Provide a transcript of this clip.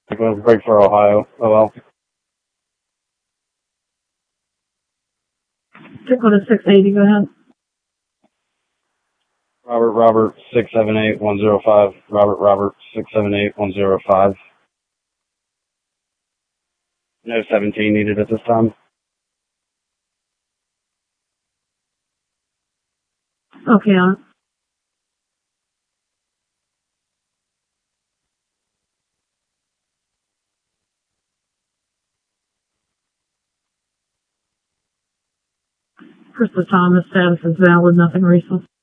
Break for Ohio. Oh well. Go to 680, go ahead. Robert 678-105. Robert 678-105. No 17 needed at this time. Okay, on it. Crystal Thomas status is valid, nothing recent.